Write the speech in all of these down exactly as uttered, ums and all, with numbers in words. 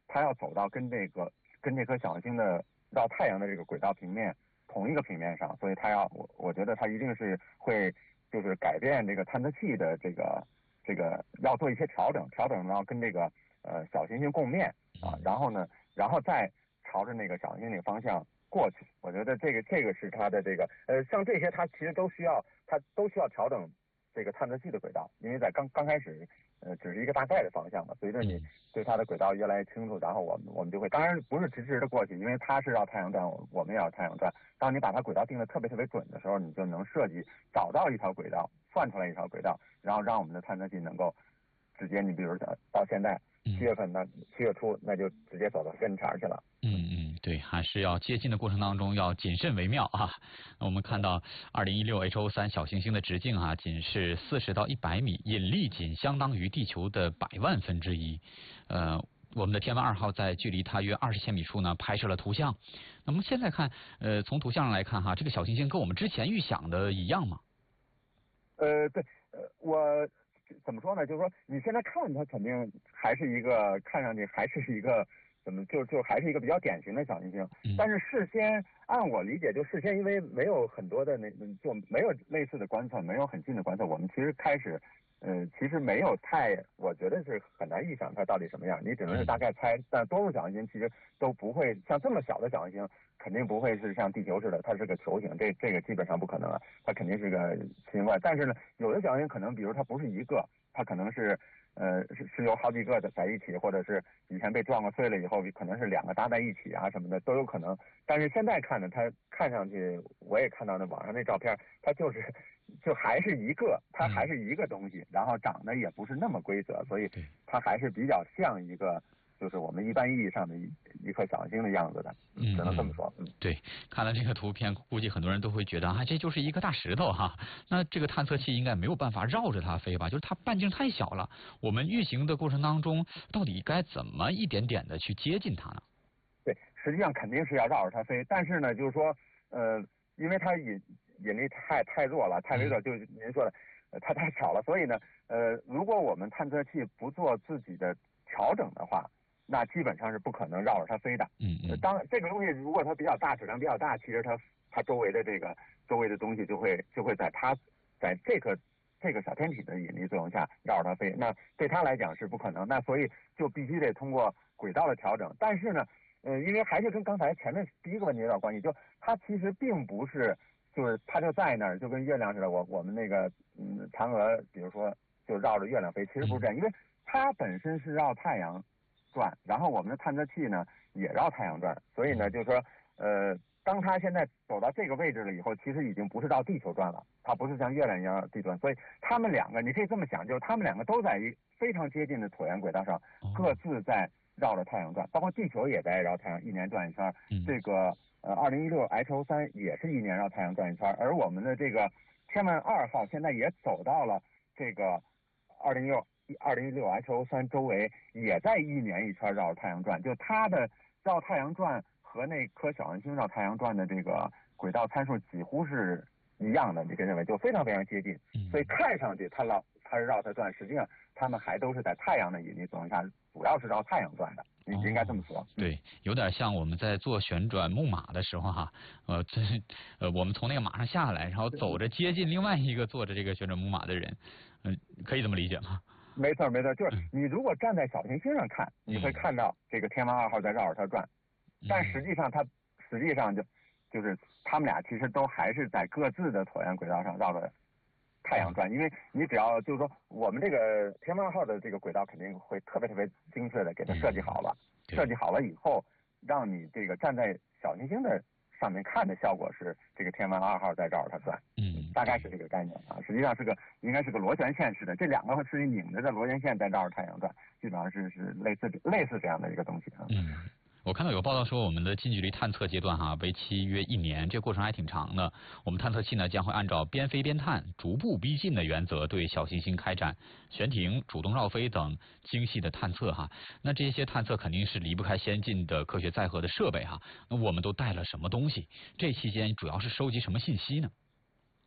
它要走到跟这个跟这颗小行星的绕太阳的这个轨道平面同一个平面上，所以它要我我觉得它一定是会就是改变这个探测器的这个这个要做一些调整，调整然后跟这个呃小行星共面啊，然后呢，然后再朝着那个小行星那个方向过去。我觉得这个这个是它的这个呃像这些它其实都需要它都需要调整这个探测器的轨道，因为在刚刚开始呃只是一个大概的方向嘛，随着你对它的轨道越来越清楚，然后我们我们就会当然不是直直的过去，因为它是绕太阳转，我我们也要太阳转。当你把它轨道定得特别特别准的时候，你就能设计找到一条轨道，算出来一条轨道，然后让我们的探测器能够直接，你比如说到现在七月份呢，七月初那就直接走到跟前去了。 嗯嗯，对，还是要接近的过程当中要谨慎为妙啊。我们看到二零一六 H O 三 小行星的直径啊，仅是四十到一百米，引力仅相当于地球的百万分之一。呃，我们的天文二号在距离它约二十千米处呢拍摄了图像。那么现在看，呃，从图像上来看哈，这个小行星跟我们之前预想的一样吗？ 呃，对，呃，我怎么说呢？就是说你现在看它肯定还是一个看上去还是一个。怎么就就还是一个比较典型的小行星，但是事先按我理解，就事先因为没有很多的那就没有类似的观测，没有很近的观测，我们其实开始，呃，其实没有太，我觉得是很难预想它到底什么样，你只能是大概猜。但多数小行星其实都不会像这么小的小行星，肯定不会是像地球似的，它是个球形，这这个基本上不可能啊，它肯定是个奇形怪。但是呢，有的小行星可能，比如它不是一个，它可能是。呃，是是由好几个在一起，或者是以前被撞个碎了以后，可能是两个搭在一起啊什么的都有可能。但是现在看呢，它看上去，我也看到那网上那照片，它就是就还是一个，它还是一个东西，然后长得也不是那么规则，所以它还是比较像一个。就是我们一般意义上的一一颗小行星的样子的，嗯，只能这么说。嗯， 对，看了这个图片，估计很多人都会觉得啊，这就是一个大石头哈。那这个探测器应该没有办法绕着它飞吧？就是它半径太小了。我们运行的过程当中，到底该怎么一点点的去接近它呢？ 对，实际上肯定是要绕着它飞，但是呢，就是说，呃，因为它引引力太太弱了，太微弱，就您说的，呃，它太小了，所以呢，呃，如果我们探测器不做自己的调整的话。那基本上是不可能绕着它飞的。 嗯嗯。 当这个东西如果它比较大，质量比较大，其实它它周围的这个周围的东西就会就会在它在这个这个小天体的引力作用下绕着它飞。那对它来讲是不可能。那所以就必须得通过轨道的调整。但是呢，呃，因为还是跟刚才前面第一个问题有点关系，就它其实并不是就是它就在那儿，就跟月亮似的。我我们那个嗯嫦娥，比如说就绕着月亮飞，其实不是这样，因为它本身是绕太阳。转，然后我们的探测器呢也绕太阳转，所以呢，就是说，呃，当它现在走到这个位置了以后，其实已经不是绕地球转了，它不是像月亮一样地转，所以他们两个，你可以这么想，就是他们两个都在一非常接近的椭圆轨道上，各自在绕着太阳转，包括地球也在绕太阳一年转一圈，这个呃，二零一六 H O 三也是一年绕太阳转一圈，而我们的这个天问二号现在也走到了这个二零六。二零一六 H O 三周围也在一年一圈绕着太阳转，就它的绕太阳转和那颗小行星绕太阳转的这个轨道参数几乎是一样的，你可以认为就非常非常接近。所以看上去它绕它是绕它转，实际上它们还都是在太阳的引力作用下，主要是绕太阳转的。你应该这么说。 哦、对，有点像我们在做旋转木马的时候哈，呃，这呃，我们从那个马上下来，然后走着接近另外一个坐着这个旋转木马的人，嗯、呃，可以这么理解吗？ 没错没错，就是你如果站在小行星上看， 嗯、 你会看到这个天王二号在绕着它转，嗯、但实际上它实际上就就是他们俩其实都还是在各自的椭圆轨道上绕着太阳转，因为你只要就是说我们这个天王二号的这个轨道肯定会特别特别精确的给它设计好了，嗯、设计好了以后，让你这个站在小行星的上面看的效果是这个天文二号在绕着它转， 嗯， 大概是这个概念啊。实际上是个应该是个螺旋线式的，这两个是拧着的螺旋线在绕着太阳转，基本上是是类似类似这样的一个东西啊。 嗯。我看到有报道说，我们的近距离探测阶段哈，为期约一年，这过程还挺长的。我们探测器呢将会按照边飞边探、逐步逼近的原则，对小行星开展悬停、主动绕飞等精细的探测哈。那这些探测肯定是离不开先进的科学载荷的设备哈。那我们都带了什么东西？这期间主要是收集什么信息呢？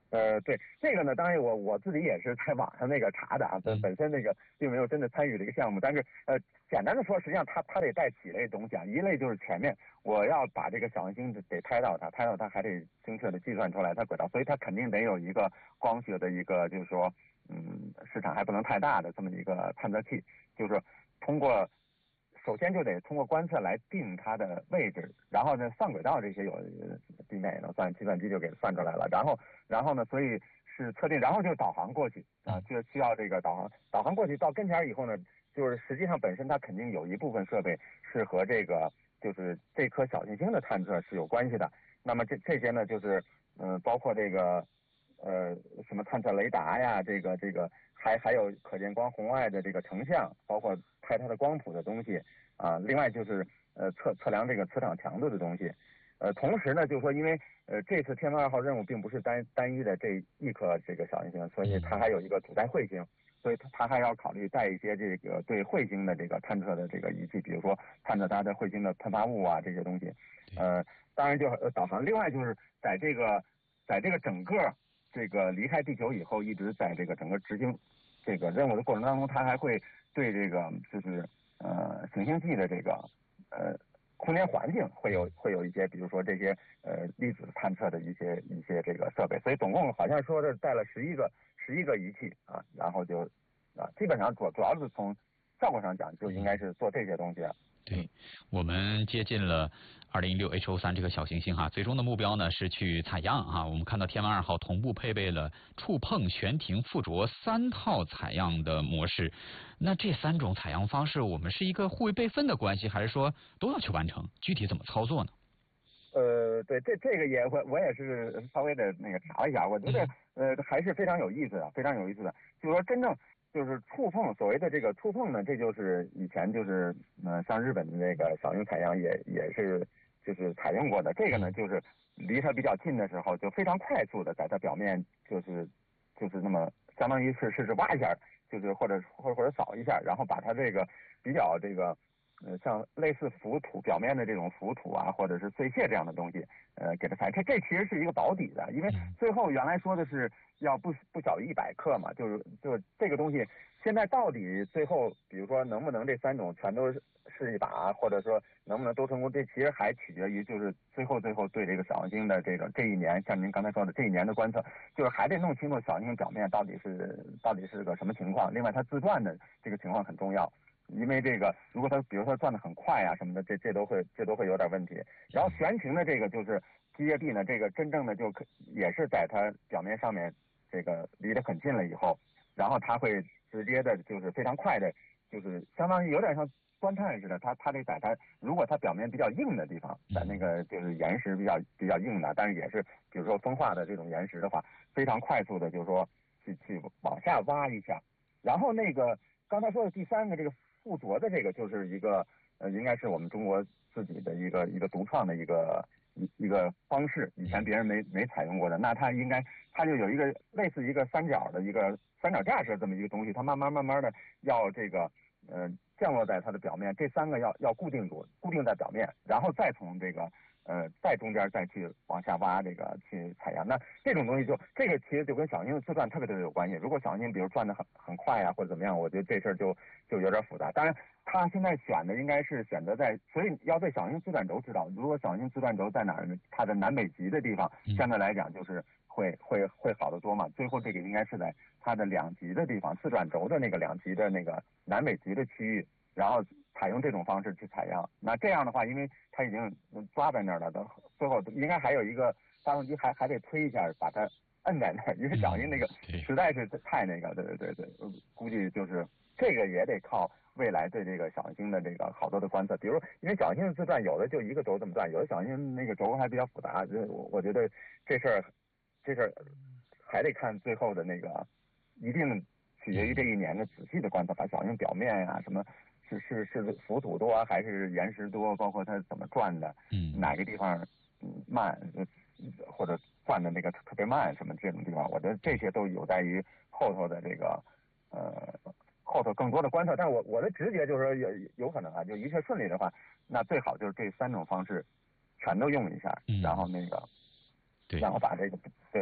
呃，对，这个呢，当然我我自己也是在网上那个查的啊，本本身那个并没有真的参与这个项目，但是呃，简单的说，实际上它它得带几类东西啊，一类就是前面我要把这个小行星得拍到它，拍到它还得精确的计算出来它轨道，所以它肯定得有一个光学的一个就是说，嗯，市场还不能太大的这么一个探测器，就是通过。首先就得通过观测来定它的位置，然后呢，算轨道这些有地面也能算，计算机就给算出来了。然后，然后呢，所以是测定，然后就导航过去啊，就需要这个导航，导航过去到跟前以后呢，就是实际上本身它肯定有一部分设备是和这个就是这颗小行星的探测是有关系的。那么这这些呢，就是嗯、呃，包括这个呃什么探测雷达呀，这个这个还还有可见光红外的这个成像，包括拍它的光谱的东西啊。另外就是呃测测量这个磁场强度的东西。呃，同时呢，就是说，因为呃这次天问二号任务并不是单单一的这一颗这个小行星，所以它还有一个主带彗星，所以它还要考虑带一些这个对彗星的这个探测的这个仪器，比如说探测它的彗星的喷发物啊这些东西。呃，当然就呃导航。另外就是在这个在这个整个这个离开地球以后，一直在这个整个执行这个任务的过程当中，它还会对这个就是呃行星系的这个呃空间环境会有会有一些，比如说这些呃粒子探测的一些一些这个设备，所以总共好像说是带了十一个十一个仪器啊，然后就啊基本上主主要是从效果上讲就应该是做这些东西啊。 对，我们接近了二零一六 H O 三这个小行星哈，最终的目标呢是去采样哈。我们看到天问二号同步配备了触碰、悬停、附着三套采样的模式。那这三种采样方式，我们是一个互为备份的关系，还是说都要去完成？具体怎么操作呢？ 呃，对，这这个也我我也是稍微的那个查了一下，我觉得、嗯、呃还是非常有意思的，非常有意思的。就是说真正就是触碰，所谓的这个触碰呢，这就是以前就是呃像日本的那个小型采样也也是就是采用过的。这个呢就是离它比较近的时候，就非常快速的在它表面就是就是那么相当于是是是挖一下，就是或者或者或者扫一下，然后把它这个比较这个。呃，像类似浮土表面的这种浮土啊，或者是碎屑这样的东西，呃，给它采。这这其实是一个保底的，因为最后原来说的是要不不小于一百克嘛，就是就是这个东西，现在到底最后，比如说能不能这三种全都是一把，或者说能不能都成功，这其实还取决于就是最后最后对这个小行星的这个这一年，像您刚才说的这一年的观测，就是还得弄清楚小行星表面到底是到底是个什么情况。另外，它自转的这个情况很重要。因为这个，如果它比如说转得很快啊什么的，这这都会这都会有点问题。然后悬停的这个就是机械臂呢，这个真正的就可也是在它表面上面这个离得很近了以后，然后它会直接的就是非常快的，就是相当于有点像钻探似的，它它得在它如果它表面比较硬的地方，在那个就是岩石比较比较硬的，但是也是比如说风化的这种岩石的话，非常快速的就是说去去往下挖一下，然后那个刚才说的第三个这个。附着的这个就是一个呃，应该是我们中国自己的一个一个独创的一个一一个方式，以前别人没没采用过的。那它应该它就有一个类似一个三角的一个三角架式这么一个东西，它慢慢慢慢的要这个呃降落在它的表面，这三个要要固定住，固定在表面，然后再从这个呃在中间再去往下挖这个去采样。那这种东西就这个其实就跟小行星的自转特别特别有关系。如果小行星比如转的很很快啊或者怎么样，我觉得这事儿就就有点复杂。当然他现在选的应该是选择在，所以要对小行星自转轴知道，如果小行星自转轴在哪儿呢？它的南北极的地方相对来讲就是会会会好得多嘛。最后这个应该是在它的两极的地方，自转轴的那个两极的那个南北极的区域，然后采用这种方式去采样。那这样的话，因为它已经抓在那儿了，等最后应该还有一个发动机还还得推一下把它摁在那儿，因为小行星那个实在是太那个，对对对对，估计就是这个也得靠未来对这个小行星的这个好多的观测。比如因为小行星的自转有的就一个轴这么转，有的小行星那个轴还比较复杂，我我觉得这事儿这事儿还得看最后的那个，一定取决于这一年的仔细的观测，把小行星表面呀、啊、什么是是是浮土多还是岩石多，包括它怎么转的， 嗯， 哪个地方慢，或者转的那个特别慢什么这种地方，我觉得这些都有待于后头的这个呃后头更多的观测。但是我我的直觉就是说有有可能啊，就一切顺利的话，那最好就是这三种方式全都用一下，然后那个， 对， 然后把这个对对对。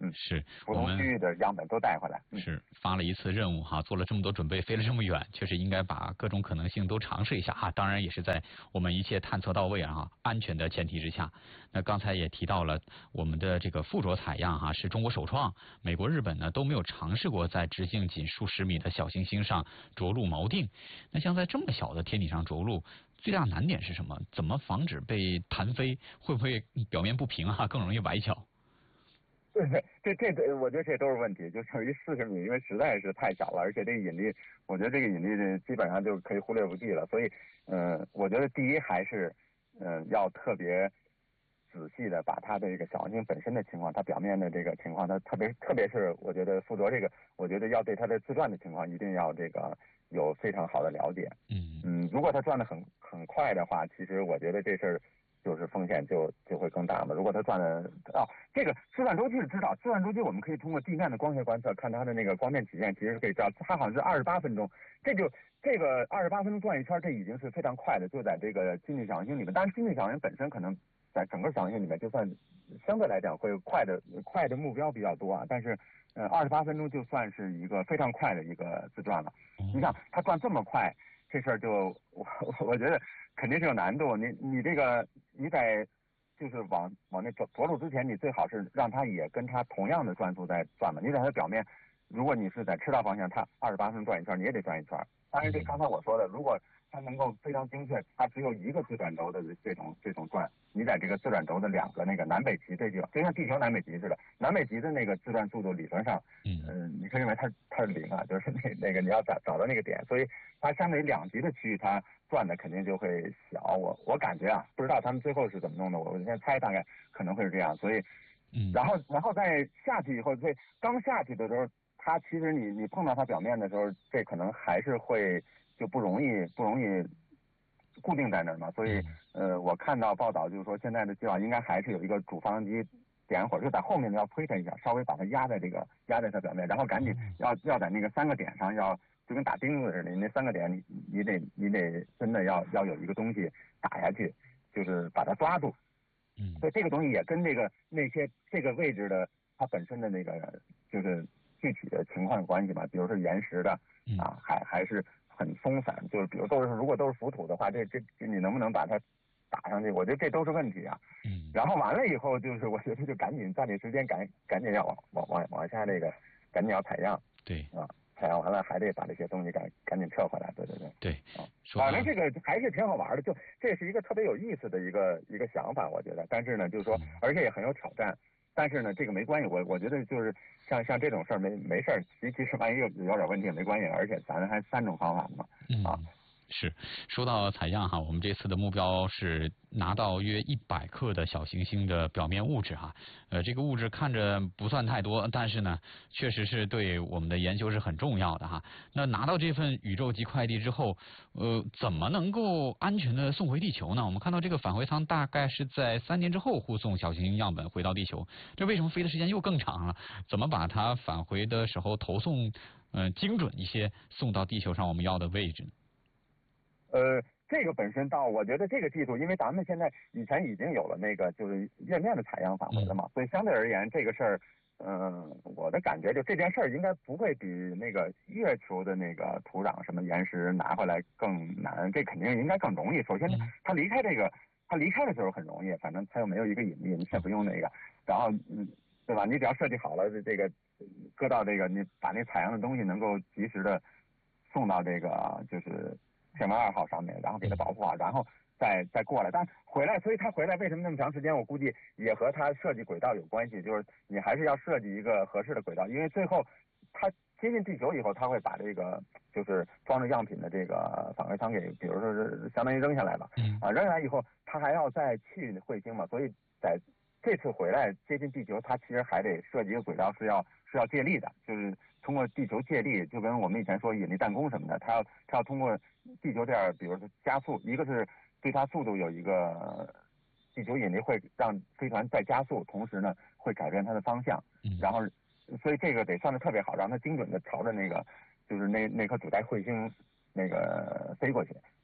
嗯， 是不同区域的样本都带回来。 嗯、是发了一次任务哈，做了这么多准备，飞了这么远，确实应该把各种可能性都尝试一下哈。当然也是在我们一切探测到位啊，安全的前提之下。那刚才也提到了我们的这个附着采样哈，是中国首创，美国、日本呢都没有尝试过在直径仅数十米的小行星上着陆锚定。那像在这么小的天体上着陆，最大难点是什么？怎么防止被弹飞？会不会表面不平啊，更容易崴脚？ 对对，这这这，我觉得这都是问题。就等于四十米，因为实在是太小了，而且这个引力，我觉得这个引力基本上就可以忽略不计了。所以，嗯、呃，我觉得第一还是，嗯、呃，要特别仔细的把它的这个小行星本身的情况，它表面的这个情况，它特别特别是我觉得附着这个，我觉得要对它的自转的情况一定要这个有非常好的了解。 嗯嗯，如果它转的很很快的话，其实我觉得这事儿。就是风险就就会更大嘛。如果它转的哦，这个自转周期是知道，自转周期我们可以通过地面的光学观测看它的那个光电曲线，其实可以知道它好像是二十八分钟。这就这个二十八分钟转一圈，这已经是非常快的，就在这个近地小行星里面。当然，近地小行星本身可能在整个小行星里面，就算相对来讲会快的快的目标比较多啊，但是呃二十八分钟就算是一个非常快的一个自转了。你想它转这么快。这事儿就我我觉得肯定是有难度。你你这个你在就是往往那着着陆之前，你最好是让它也跟它同样的转速在转嘛。你在它表面，如果你是在赤道方向，它二十八分钟转一圈，你也得转一圈。当然，这刚才我说的，如果它能够非常精确，它只有一个自转轴的这种这种转，你在这个自转轴的两个那个南北极这地方，就像地球南北极似的，南北极的那个自转速度理论上，嗯、呃，你可以认为它它是零啊，就是那那个你要找找到那个点，所以它相对于两极的区域，它转的肯定就会小。我我感觉啊，不知道他们最后是怎么弄的，我现在猜大概可能会是这样。所以，嗯，然后然后在下去以后，这刚下去的时候，它其实你你碰到它表面的时候，这可能还是会。就不容易不容易固定在那儿嘛，所以呃，我看到报道就是说，现在的计划应该还是有一个主发动机点火，就在后面要推它一下，稍微把它压在这个压在它表面，然后赶紧要要在那个三个点上要就跟打钉子似的，你那三个点你你得你得真的要要有一个东西打下去，就是把它抓住。嗯，所以这个东西也跟这个那些这个位置的它本身的那个就是具体的情况有关系吧，比如说岩石的啊，还还是。很松散，就是比如都是如果都是浮土的话，这这你能不能把它打上去？我觉得这都是问题啊。嗯。然后完了以后，就是我觉得就赶紧抓紧时间，赶赶紧要往往往往下那个，赶紧要采样。 对。 啊，采样完了还得把这些东西赶赶紧撤回来。对对对。 对。 啊，反正这个还是挺好玩的，就这是一个特别有意思的一个一个想法，我觉得。但是呢，就是说，而且也很有挑战。但是呢，这个没关系，我我觉得就是像像这种事儿没没事儿，其其实万一有有点问题也没关系，而且咱还三种方法嘛，啊。 嗯是，说到采样哈，我们这次的目标是拿到约一百克的小行星的表面物质哈。呃，这个物质看着不算太多，但是呢，确实是对我们的研究是很重要的哈。那拿到这份宇宙级快递之后，呃，怎么能够安全的送回地球呢？我们看到这个返回舱大概是在三年之后护送小行星样本回到地球，这为什么飞的时间又更长了？怎么把它返回的时候投送嗯、呃、精准一些，送到地球上我们要的位置呢？ 呃，这个本身倒，我觉得这个技术，因为咱们现在以前已经有了那个就是月面的采样返回了嘛，嗯、所以相对而言，这个事儿，嗯、呃，我的感觉就这件事儿应该不会比那个月球的那个土壤什么岩石拿回来更难，这肯定应该更容易。首先，它离开这个，它离开的时候很容易，反正它又没有一个引力，你也不用那个，然后嗯，对吧？你只要设计好了这个，搁到这个，你把那采样的东西能够及时的送到这个就是。天文二号上面，然后给它保护好，然后再再过来。但回来，所以它回来为什么那么长时间？我估计也和它设计轨道有关系，就是你还是要设计一个合适的轨道，因为最后它接近地球以后，它会把这个就是装着样品的这个返回舱给，比如说是相当于扔下来吧，啊，扔下来以后，它还要再去彗星嘛，所以在这次回来接近地球，它其实还得设计一个轨道是要是要借力的，就是通过地球借力，就跟我们以前说引力弹弓什么的，它要它要通过地球这样，比如说加速，一个是对它速度有一个地球引力会让飞船再加速，同时呢会改变它的方向，然后所以这个得算得特别好，让它精准的朝着那个就是那那颗主带彗星那个飞过去。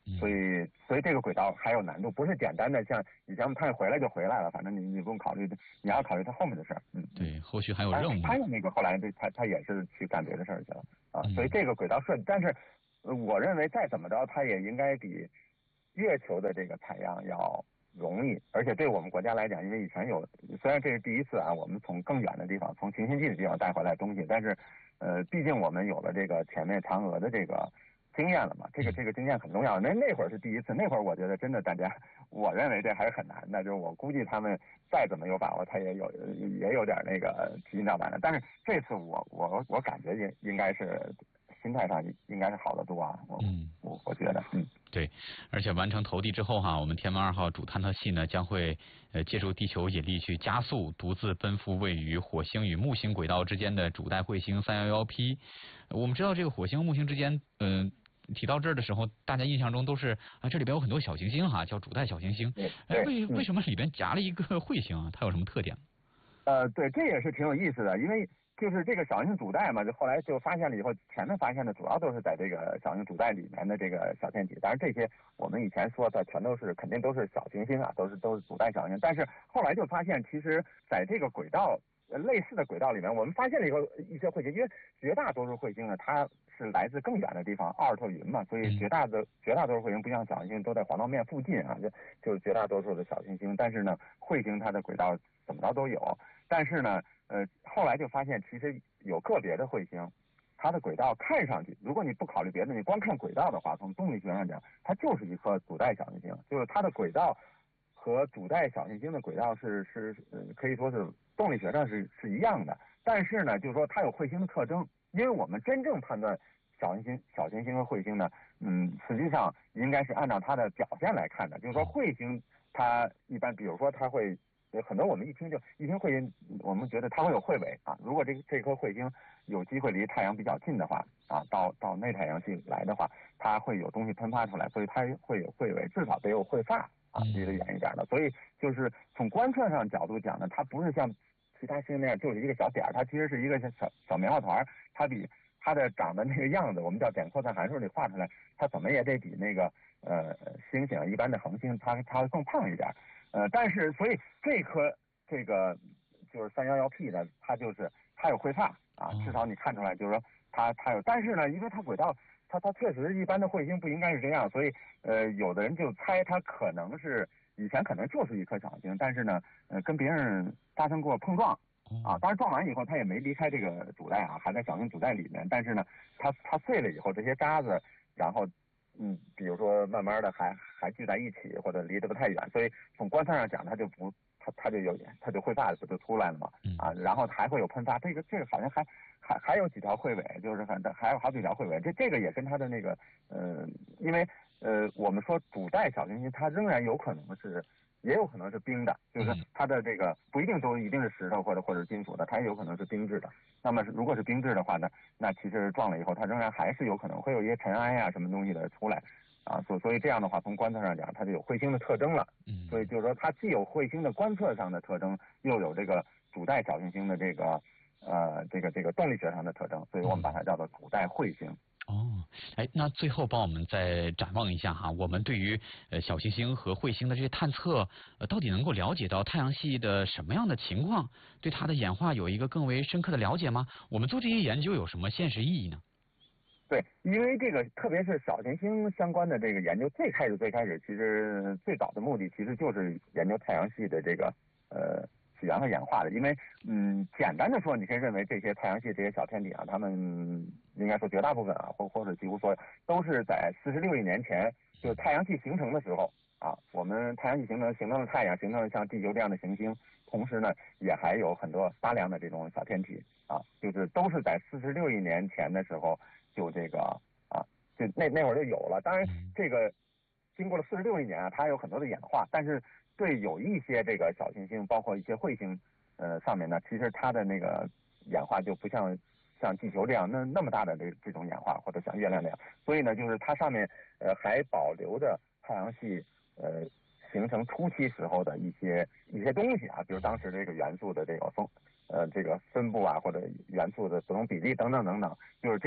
所以所以这个轨道还有难度，不是简单的像以前我们太阳回来就回来了，反正你你不用考虑，你要考虑它后面的事儿。嗯， 对，后续还有任务。 他那个后来这他他也是去干别的事儿去了啊，所以这个轨道设计，但是我认为再怎么着，它也应该比月球的这个采样要容易，而且对我们国家来讲，因为以前有，虽然这是第一次啊，我们从更远的地方，从行星际的地方带回来东西，但是呃，毕竟我们有了这个前面嫦娥的这个经验了嘛，这个这个经验很重要。那那会儿是第一次，那会儿我觉得真的大家，我认为这还是很难的，就是我估计他们再怎么有把握，他也有也有点那个提心吊胆的。但是这次我我我感觉应应该是心态上应该是好得多啊。我嗯， 我我觉得嗯。 对，而且完成投递之后哈，我们天问二号主探测器呢将会呃借助地球引力去加速独自奔赴位于火星与木星轨道之间的主带彗星三一一 P。我们知道这个火星木星之间，嗯、呃，提到这儿的时候，大家印象中都是啊这里边有很多小行星哈，叫主带小行星。哎，为为什么里边夹了一个彗星啊？它有什么特点？ 呃，对，这也是挺有意思的，因为就是这个小行星主带嘛，就后来就发现了以后，前面发现的主要都是在这个小行星主带里面的这个小天体，当然这些我们以前说的全都是肯定都是小行星啊，都是都是主带小行星，但是后来就发现，其实在这个轨道类似的轨道里面，我们发现了以后一些彗星，因为绝大多数彗星呢，它是来自更远的地方，奥尔特云嘛，所以绝大的绝大多数彗星不像小行星都在黄道面附近啊，就就是绝大多数的小行星，但是呢，彗星它的轨道怎么着都有。但是呢，呃，后来就发现其实有个别的彗星，它的轨道看上去，如果你不考虑别的，你光看轨道的话，从动力学上讲，它就是一颗主带小行星，就是它的轨道和主带小行星的轨道是是呃可以说是动力学上是是一样的。但是呢，就是说它有彗星的特征，因为我们真正判断小行星、小行星和彗星呢，嗯，实际上应该是按照它的表现来看的，就是说彗星它一般，比如说它会。很多我们一听就一听彗星，我们觉得它会有彗尾啊。如果这这颗彗星有机会离太阳比较近的话啊，到到内太阳系来的话，它会有东西喷发出来，所以它会有彗尾，至少得有彗发啊，离得远一点的。所以就是从观测上角度讲呢，它不是像其他星那样就是一个小点儿，它其实是一个小小棉花团，它比它的长的那个样子，我们叫点扩散函数里画出来，它怎么也得比那个呃星星一般的恒星它它会更胖一点。呃，但是所以这颗这个就是三一一 P 呢，它就是它有彗发啊，至少你看出来就是说它它有，但是呢，因为它轨道它它确实一般的彗星不应该是这样，所以呃，有的人就猜它可能是以前可能就是一颗小行星，但是呢，呃，跟别人发生过碰撞啊，当然撞完以后它也没离开这个主带啊，还在小行星主带里面，但是呢，它它碎了以后这些渣子，然后。嗯，比如说慢慢的还还聚在一起，或者离得不太远，所以从观测上讲，它就不，它它就有点，它就彗发不就出来了嘛，啊，然后还会有喷发，这个这个好像还还还有几条彗尾，就是反正还有好几条彗尾，这这个也跟它的那个，呃，因为呃我们说主带小行星，它仍然有可能是。也有可能是冰的，就是它的这个不一定都一定是石头或者或者金属的，它也有可能是冰质的。那么如果是冰质的话呢，那其实撞了以后，它仍然还是有可能会有一些尘埃呀、啊、什么东西的出来啊。所所以这样的话，从观测上讲，它就有彗星的特征了。所以就是说，它既有彗星的观测上的特征，又有这个主带小行星的这个呃这个这个动力学上的特征，所以我们把它叫做主带彗星。 哦，哎，那最后帮我们再展望一下哈，我们对于呃小行星和彗星的这些探测，呃，到底能够了解到太阳系的什么样的情况？对它的演化有一个更为深刻的了解吗？我们做这些研究有什么现实意义呢？ 对，因为这个特别是小行星相关的这个研究，最开始最开始其实最早的目的其实就是研究太阳系的这个呃。起源和演化的，因为嗯，简单的说，你可以认为这些太阳系这些小天体啊，它们应该说绝大部分啊，或或者几乎说都是在四十六亿年前，就是太阳系形成的时候啊，我们太阳系形成形成了太阳，形成了像地球这样的行星，同时呢，也还有很多大量的这种小天体啊，就是都是在四十六亿年前的时候就这个啊，就那那会儿就有了。当然，这个经过了四十六亿年啊，它有很多的演化，但是。对，有一些这个小行星，包括一些彗星，呃，上面呢，其实它的那个演化就不像像地球这样那那么大的这这种演化，或者像月亮那样，所以呢，就是它上面呃还保留着太阳系呃形成初期时候的一些一些东西啊，比如当时这个元素的这个分呃这个分布啊，或者元素的不同比例等等等等，就是这样。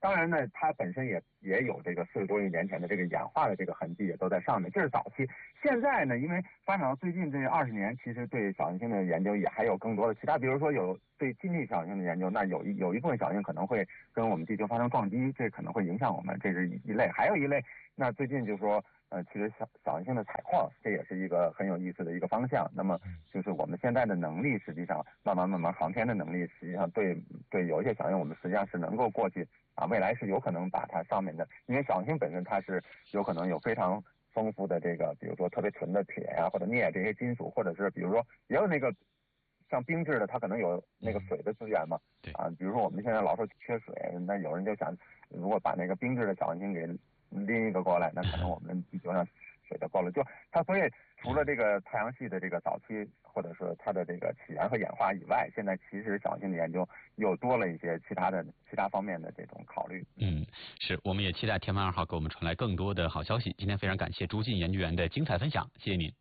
当然呢，它本身也也有这个四十多亿年前的这个演化的这个痕迹也都在上面，这是早期。现在呢，因为发展到最近这二十年，其实对小行星的研究也还有更多的其他，比如说有对近地小行星的研究，那有一有一部分小行星可能会跟我们地球发生撞击，这可能会影响我们，这是一类。还有一类，那最近就是说。呃，其实小小行星的采矿，这也是一个很有意思的一个方向。那么，就是我们现在的能力，实际上慢慢慢慢航天的能力，实际上对对有一些小行星，我们实际上是能够过去啊，未来是有可能把它上面的，因为小行星本身它是有可能有非常丰富的这个，比如说特别纯的铁呀、啊、或者镍这些金属，或者是比如说也有那个像冰质的，它可能有那个水的资源嘛。 对啊，比如说我们现在老说缺水，那有人就想，如果把那个冰质的小行星给拎一个过来，那可能我们地球上水就够了。就它，所以除了这个太阳系的这个早期，或者说它的这个起源和演化以外，现在其实小行星的研究又多了一些其他的其他方面的这种考虑。 嗯，是，我们也期待天问二号给我们传来更多的好消息。今天非常感谢朱进研究员的精彩分享，谢谢您。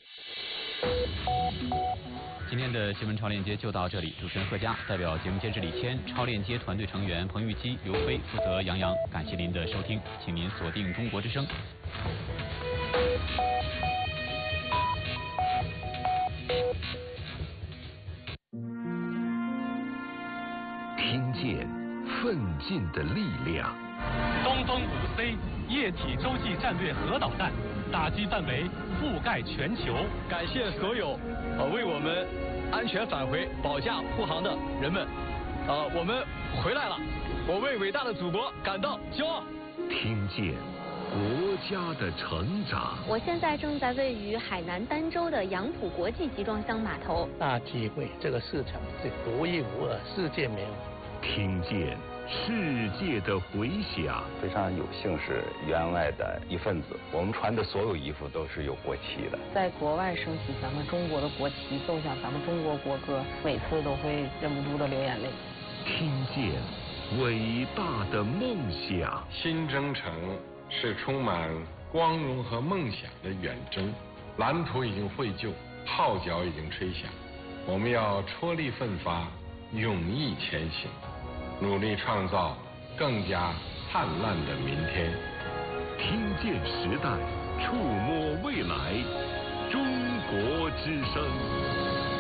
今天的新闻超链接就到这里，主持人贺佳代表节目监制李谦、超链接团队成员彭玉基、刘飞负责杨洋，感谢您的收听，请您锁定中国之声。 听见奋进的力量。 东风五 C 液体洲际战略核导弹打击范围覆盖全球。 感谢所有呃为我们安全返回保驾护航的人们，呃，我们回来了，我为伟大的祖国感到骄傲。 听见国家的成长。 我现在正在位于海南儋州的杨浦国际集装箱码头， 大体会这个市场是独一无二，世界没有。 听见世界的回响。 非常有幸是员外的一份子，我们穿的所有衣服都是有国旗的。 在国外升起咱们中国的国旗，奏响咱们中国国歌，每次都会忍不住的流眼泪。 听见伟大的梦想。 新征程是充满光荣和梦想的远征，蓝图已经绘就，号角已经吹响，我们要踔厉奋发，勇毅前行，努力创造更加灿烂的明天。 听见时代，触摸未来，中国之声。